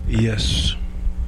Yes.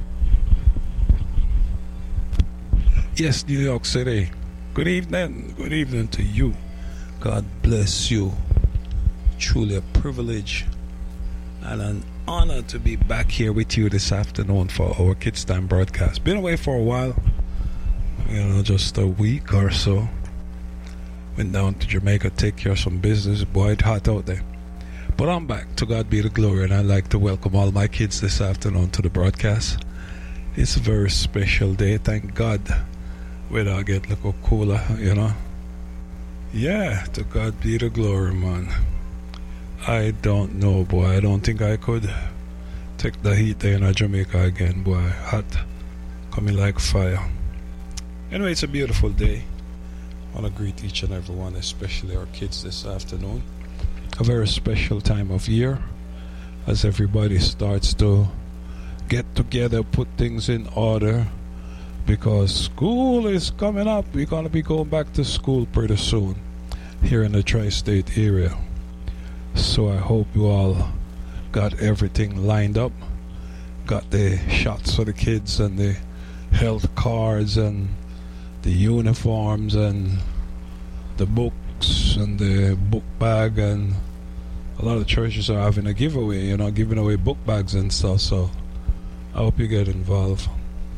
Yes, New York City. Good evening. Good evening to you. God bless you. Truly a privilege and an honor to be back here with you this afternoon for our Kids Time broadcast. Been away for a while, just a week or so. Went down to Jamaica, take care of some business. Boy, it's hot out there. But I'm back. To God be the glory, and I'd like to welcome all my kids this afternoon to the broadcast. It's a very special day. Thank God. Weather I get a little cooler, Yeah, to God be the glory, man. I don't know, boy. I don't think I could take the heat there in Jamaica again, boy. Hot, coming like fire. Anyway, it's a beautiful day. I want to greet each and every one, especially our kids this afternoon. A very special time of year as everybody starts to get together, put things in order, because school is coming up. We're going to be going back to school pretty soon here in the tri-state area. So I hope you all got everything lined up, got the shots for the kids and the health cards and the uniforms and the books and the book bag, and a lot of churches are having a giveaway, giving away book bags and stuff. So I hope you get involved.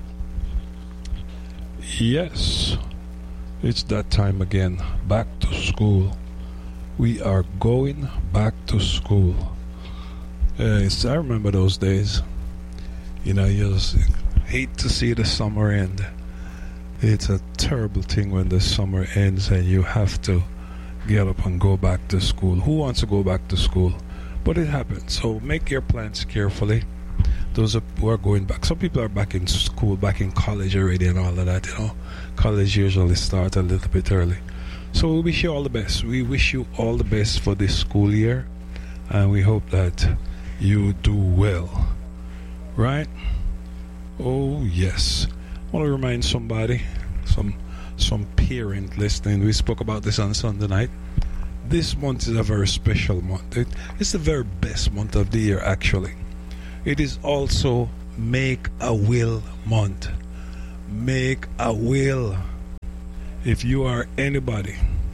Yes, it's that time again. Back to school. We are going back to school. I remember those days. You just hate to see the summer end. It's a terrible thing when the summer ends and you have to get up and go back to school. Who wants to go back to school? But it happens. So make your plans carefully. Those who are going back. Some people are back in school, back in college already and all of that, College usually starts a little bit early. So we wish you all the best. We wish you all the best for this school year. And we hope that you do well. Right? Oh, yes. I want to remind somebody, some parent listening. We spoke about this on Sunday night. This month is a very special month. It's the very best month of the year, actually. It is also Make a Will month. Make a will. If you are anybody,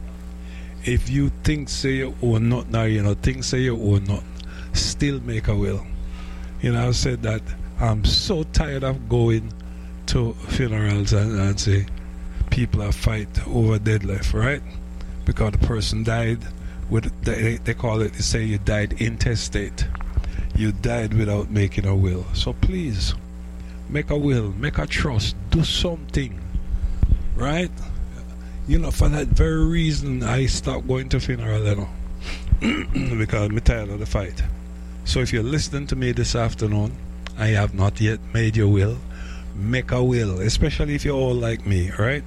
if you think say you own not now, think say you own not, still make a will. I said that I'm so tired of going to funerals and say people are fight over deadlift, right? Because the person died with, they call it, they say you died intestate. You died without making a will. So please, make a will, make a trust, do something, right? For that very reason, I stopped going to funeral, because I'm tired of the fight. So if you're listening to me this afternoon, I have not yet made your will. Make a will, especially if you're old like me, right?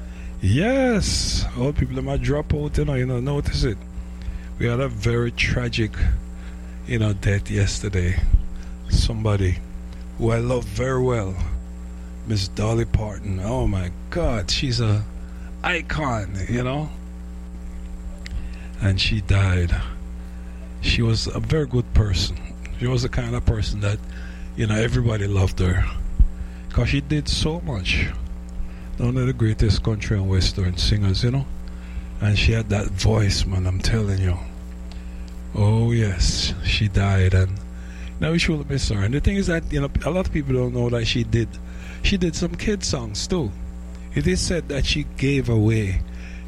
Yes, old people might drop out, notice it. We had a very tragic death yesterday. Somebody who I love very well, Miss Dolly Parton. Oh my God, she's a icon, and she died. She was a very good person. She was the kind of person that everybody loved her, because she did so much. One of the greatest country and western singers, and she had that voice, man, I'm telling you. Oh yes, she died, and now we should miss her. And the thing is that a lot of people don't know that she did some kid songs too. It is said that she gave away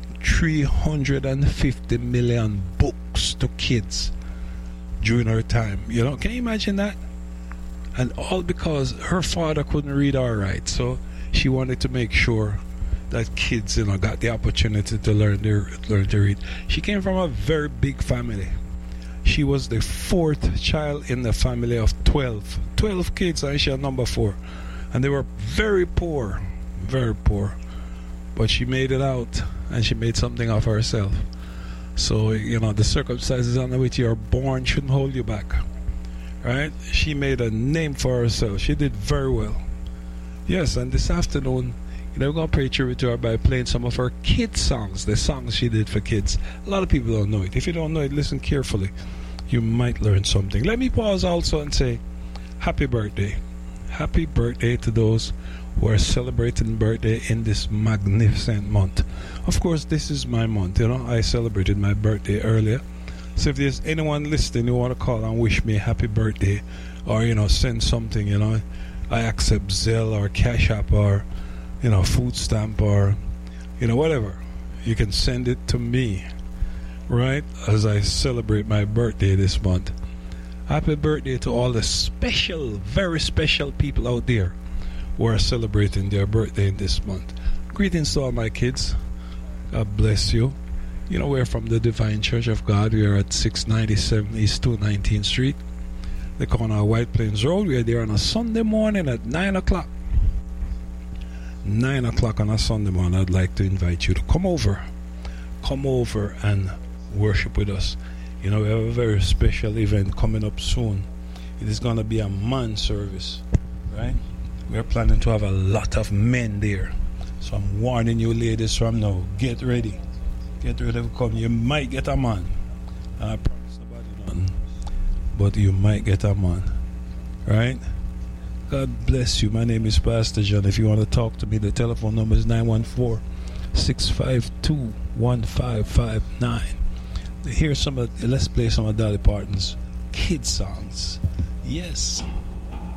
350 million books to kids during her time. Can you imagine that? And all because her father couldn't read or write, so she wanted to make sure that kids got the opportunity to learn to read. She came from a very big family. She was the fourth child in the family of 12 kids, and she had number 4, and they were very poor, but she made it out, and she made something of herself. So the circumstances under which you are born shouldn't hold you back, right? She made a name for herself. She did very well. Yes, and this afternoon we're going to pay tribute to her by playing some of her kids songs, the songs she did for kids. A lot of people don't know it. If you don't know it, listen carefully. You might learn something. Let me pause also and say happy birthday. Happy birthday to those who are celebrating birthday in this magnificent month. Of course, this is my month. I celebrated my birthday earlier. So if there's anyone listening who want to call and wish me a happy birthday, or send something, I accept Zelle or Cash App or food stamp or whatever. You can send it to me, right, as I celebrate my birthday this month. Happy birthday to all the special, very special people out there who are celebrating their birthday in this month. Greetings to all my kids. God bless you. We're from the Divine Church of God. We are at 697 East 219th Street, the corner of White Plains Road. We are there on a Sunday morning at 9 o'clock. 9 o'clock on a Sunday morning. I'd like to invite you to come over and worship with us. We have a very special event coming up soon. It is going to be a man service, right? We're planning to have a lot of men there. So I'm warning you ladies from now, get ready. Get ready to come. You might get a man. I promise nobody none. But you might get a man. Right? God bless you. My name is Pastor John. If you want to talk to me, the telephone number is 914-652-1559. Let's play some of Dolly Parton's kid songs. Yes.